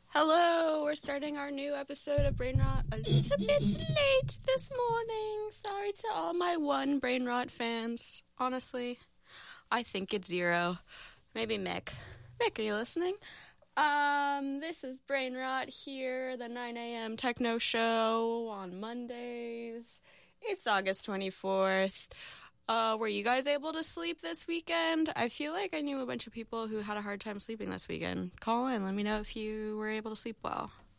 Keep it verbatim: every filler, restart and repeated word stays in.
Hello, we're starting our new episode of Brain Rot a little bit late this morning. Sorry to all my one Brain Rot fans. Honestly, I think it's zero. Maybe Mick. Mick, are you listening? Um, this is Brain Rot here, the nine a.m. techno show on Mondays. It's August twenty-fourth. Uh, were you guys able to sleep this weekend? I feel like I knew a bunch of people who had a hard time sleeping this weekend. Call in, let me know if you were able to sleep well.